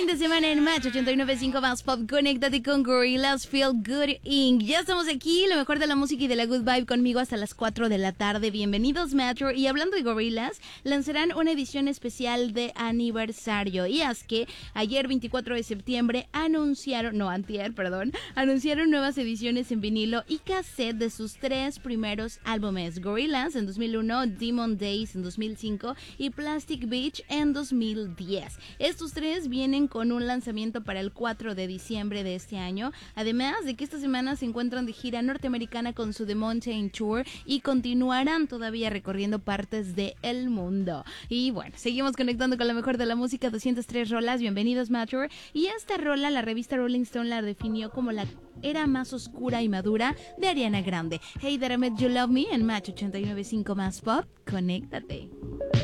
fin de semana en Match 89.5 más Pop. Conéctate con Gorillaz, Feel Good Inc. Ya estamos aquí, lo mejor de la música y de la good vibe conmigo hasta las 4 de la tarde. Bienvenidos, Metro. Y hablando de Gorillaz, lanzarán una edición especial de aniversario. Y es que ayer, 24 de septiembre, anunciaron nuevas ediciones en vinilo y cassette de sus tres primeros álbumes: Gorillaz en 2001, Demon Days en 2005 y Plastic Beach en 2010. Estos tres vienen con un lanzamiento para el 4 de diciembre de este año, además de que esta semana se encuentran de gira norteamericana con su The Mountain Tour y continuarán todavía recorriendo partes del mundo. Y bueno, seguimos conectando con la mejor de la música, 203 rolas. Bienvenidos, Mature. Y esta rola, la revista Rolling Stone la definió como la era más oscura y madura de Ariana Grande. Hey There I Met You Love Me en Match 89.5 más Pop. Conéctate.